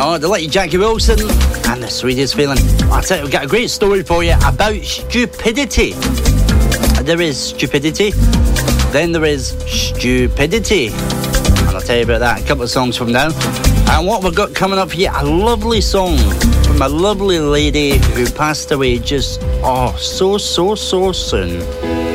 Oh, the late Jackie Wilson and the Sweetest Feeling. I'll tell you, we've got a great story for you about stupidity. There is stupidity, then there is stupidity. And I'll tell you about that a couple of songs from now. And what we've got coming up here, a lovely song from a lovely lady who passed away just, so soon.